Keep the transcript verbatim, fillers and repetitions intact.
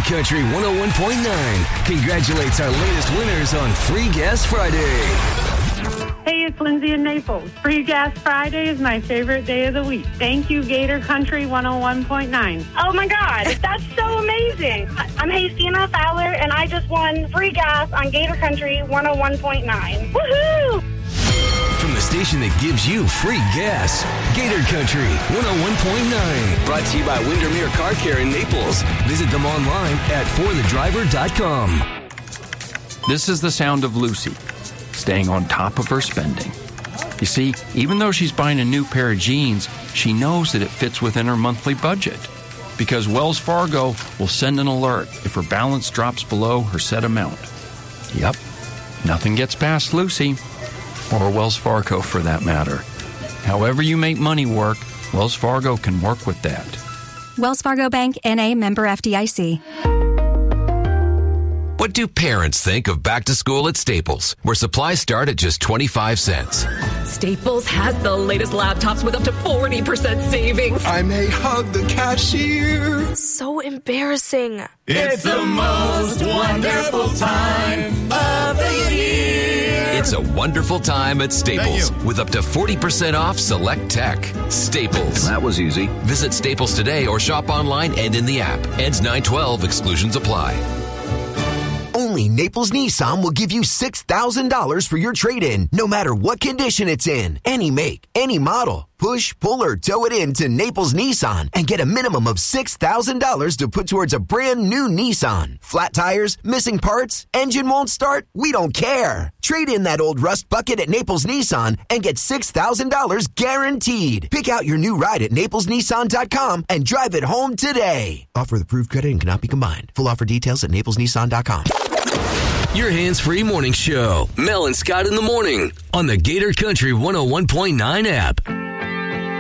Country one oh one point nine congratulates our latest winners on Free Gas Friday. Hey, it's Lindsay in Naples. Free Gas Friday is my favorite day of the week. Thank you, Gator Country one oh one point nine. Oh, my God. That's so amazing. I'm Hastina Fowler, and I just won free gas on Gator Country one oh one point nine. Woohoo! From the station that gives you free gas, Gator Country one oh one point nine. Brought to you by Windermere Car Care in Naples. Visit them online at for the driver dot com. This is the sound of Lucy, staying on top of her spending. You see, even though she's buying a new pair of jeans, she knows that it fits within her monthly budget. Because Wells Fargo will send an alert if her balance drops below her set amount. Yep, nothing gets past Lucy. Or Wells Fargo, for that matter. However you make money work, Wells Fargo can work with that. Wells Fargo Bank, N A, member F D I C. What do parents think of back to school at Staples, where supplies start at just twenty-five cents? Staples has the latest laptops with up to forty percent savings. I may hug the cashier. So embarrassing. It's the most wonderful time of the year. It's a wonderful time at Staples with up to forty percent off select tech. Staples. That was easy. Visit Staples today or shop online and in the app. Ends nine twelve. Exclusions apply. Only Naples Nissan will give you six thousand dollars for your trade-in, no matter what condition it's in. Any make, any model. Push, pull, or tow it in to Naples Nissan and get a minimum of six thousand dollars to put towards a brand new Nissan. Flat tires, missing parts, engine won't start? We don't care. Trade in that old rust bucket at Naples Nissan and get six thousand dollars guaranteed. Pick out your new ride at naples nissan dot com and drive it home today. Offer with approved credit and cannot be combined. Full offer details at naples nissan dot com. Your hands-free morning show. Mel and Scott in the morning on the Gator Country one oh one point nine app.